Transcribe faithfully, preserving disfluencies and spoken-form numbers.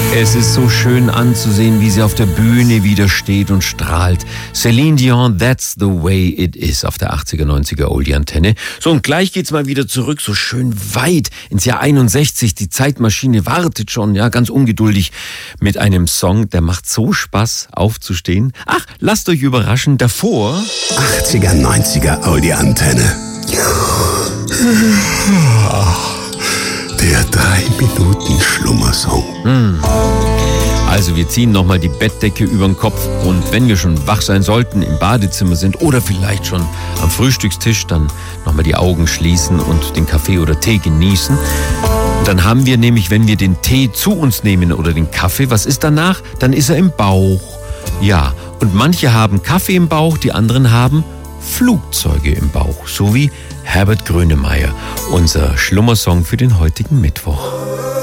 Es ist so schön anzusehen, wie sie auf der Bühne wieder steht und strahlt. Celine Dion, That's the Way It Is auf der achtziger, neunziger Oldie-Antenne. So, und gleich geht's mal wieder zurück, so schön weit ins Jahr einundsechzig. Die Zeitmaschine wartet schon, ja, ganz ungeduldig mit einem Song, der macht so Spaß aufzustehen. Ach, lasst euch überraschen, davor... achtziger, neunziger Oldie-Antenne. Der drei Minuten Schlummersong. Hm. Also wir ziehen nochmal die Bettdecke über den Kopf und wenn wir schon wach sein sollten, im Badezimmer sind oder vielleicht schon am Frühstückstisch, dann nochmal die Augen schließen und den Kaffee oder Tee genießen. Und dann haben wir nämlich, wenn wir den Tee zu uns nehmen oder den Kaffee, was ist danach? Dann ist er im Bauch. Ja, und manche haben Kaffee im Bauch, die anderen haben Flugzeuge im Bauch, so wie Herbert Grönemeyer, unser Schlummersong für den heutigen Mittwoch.